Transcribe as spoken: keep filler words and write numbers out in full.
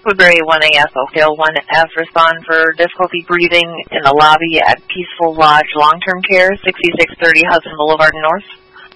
Woodbury one A S, Oakdale one F, respond for difficulty breathing in the lobby at Peaceful Lodge Long-Term Care, sixty-six thirty Hudson Boulevard North.